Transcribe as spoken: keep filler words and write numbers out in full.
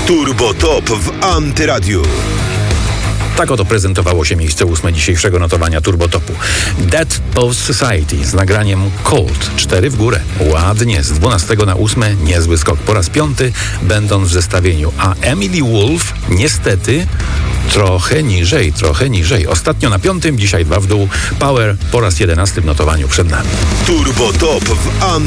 Turbo Top w Antyradiu. Tak oto prezentowało się miejsce ósme dzisiejszego notowania Turbotopu. Dead Post Society z nagraniem Cold. Cztery w górę. Ładnie. Z dwunastego na ósme niezły skok. Po raz piąty będąc w zestawieniu. A Emily Wolf niestety trochę niżej, trochę niżej. Ostatnio na piątym, dzisiaj dwa w dół. Power po raz jedenasty w notowaniu przed nami. Turbo Top w Antyradiu.